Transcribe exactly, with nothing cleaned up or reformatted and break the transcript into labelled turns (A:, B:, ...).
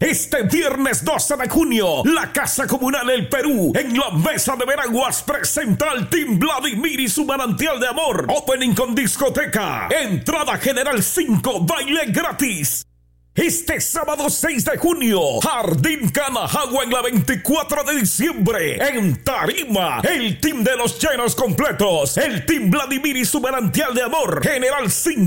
A: Este viernes doce de junio, la Casa Comunal El Perú, en la Mesa de Veraguas, presenta al Team Vladimir y su manantial de amor. Opening con discoteca. Entrada general cinco, baile gratis. Este sábado seis de junio, Jardín Canajagua en la veinticuatro de diciembre. En Tarima, el team de los llenos completos. El Team Vladimir y su manantial de amor. General cinco.